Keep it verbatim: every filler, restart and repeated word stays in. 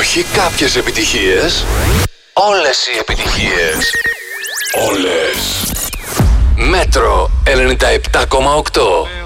Όχι κάποιες επιτυχίες, όλες οι επιτυχίες. Όλες. Μέτρο ενενήντα επτά κόμμα οκτώ.